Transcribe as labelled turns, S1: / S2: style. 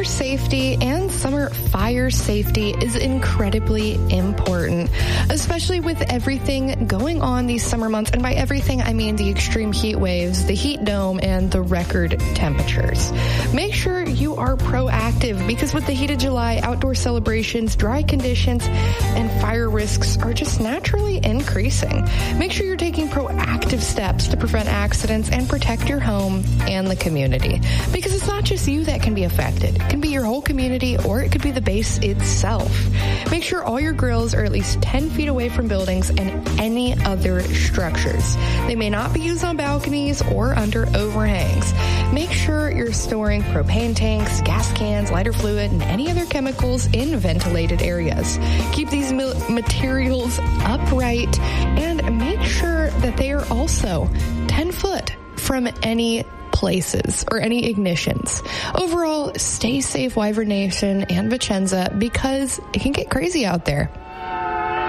S1: safety and summer fire safety is incredibly important, especially with everything going on these summer months. And by everything, I mean the extreme heat waves, the heat dome, and the record temperatures. Make sure you are proactive, because with the heat of July, outdoor celebrations, dry conditions, and fire risks are just naturally increasing. Make sure you're taking proactive steps to prevent accidents and protect your home and the community, because it's not just you that can be affected. It can be your whole community, or it could be the base itself. Make sure all your grills are at least 10 feet away from buildings and any other structures. They may not be used on balconies or under overhangs. Make sure you're storing propane tanks, gas cans, lighter fluid, and any other chemicals in ventilated areas. Keep these materials upright and make sure that they are also 10 foot from any places or any ignitions. Overall, stay safe, Wyvern Nation and Vicenza, because it can get crazy out there.